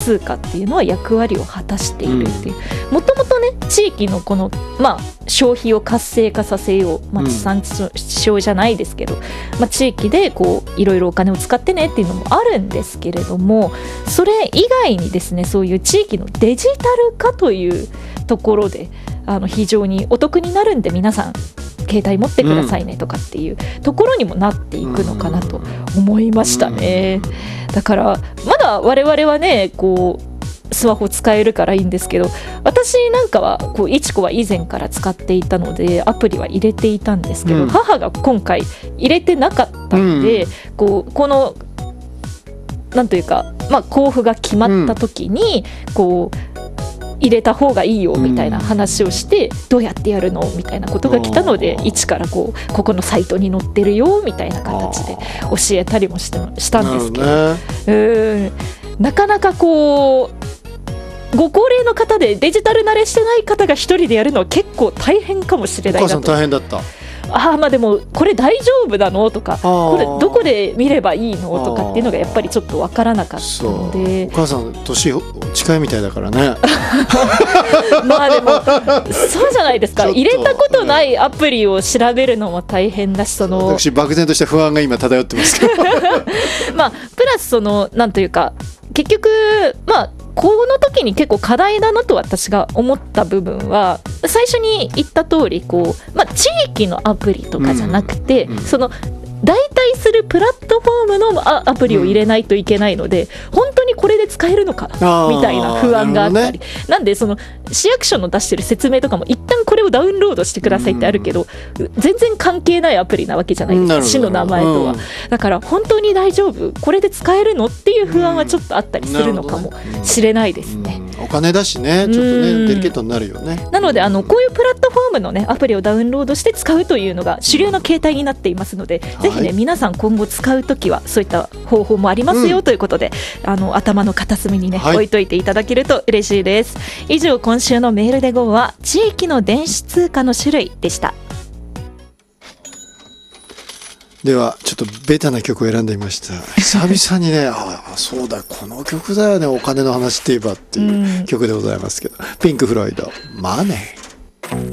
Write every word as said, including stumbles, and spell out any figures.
通貨っていうのは役割を果たしているっていう、もともとね地域のこの、まあ、消費を活性化させよう、まあ、地産地消じゃないですけど、まあ、地域でこういろいろお金を使ってねっていうのもあるんですけれども、それ以外にですねそういう地域のデジタル化というところであの非常にお得になるんで皆さん携帯持ってくださいねとかっていうところにもなっていくのかなと思いましたね。だからまだ我々はねこうスマホ使えるからいいんですけど、私なんかはこういちこは以前から使っていたのでアプリは入れていたんですけど、うん、母が今回入れてなかったんで、うん、こうこのなんというか、まあ、交付が決まった時にこう入れた方がいいよみたいな話をして、うん、どうやってやるのみたいなことが来たので一からこうここのサイトに載ってるよみたいな形で教えたりもしてしたんですけど、なるほどね、うんなかなかこうご高齢の方でデジタル慣れしてない方が一人でやるのは結構大変かもしれないなと。 お母さん大変だった。 あまあでもこれ大丈夫なのとかこれどこで見ればいいのとかっていうのがやっぱりちょっと分からなかったので、 お母さん年近いみたいだからねまあでもそうじゃないですか入れたことないアプリを調べるのも大変だし、その私漠然とした不安が今漂ってますけどまあプラスそのなんというか結局まあこの時に結構課題だなと私が思った部分は最初に言った通りこう、まあ、地域のアプリとかじゃなくて、うんうん、その代替するプラットフォームのアプリを入れないといけないので、うん、本当にこれで使えるのかみたいな不安があったり、な、ね、なんでその市役所の出してる説明とかも一旦これをダウンロードしてくださいってあるけど、うん、全然関係ないアプリなわけじゃないですか、市の名前とは、うん、だから本当に大丈夫これで使えるのっていう不安はちょっとあったりするのかもしれないですね、 うん、お金だしねちょっとねデリケートになるよね。 なのであのこういうプラットフォームの、ね、アプリをダウンロードして使うというのが主流の形態になっていますので、うん、ぜひね、はい、皆さん今後使うときはそういった方法もありますよということで、うん、あの頭の片隅にね、はい、置いといていただけると嬉しいです。以上今週のメールで ゴー は地域の電子通貨の種類でした。 ではちょっとベタな曲を選んでみました。久々にねああそうだこの曲だよねお金の話って言えばっていう曲でございますけど、うん、ピンク・フロイドマネー。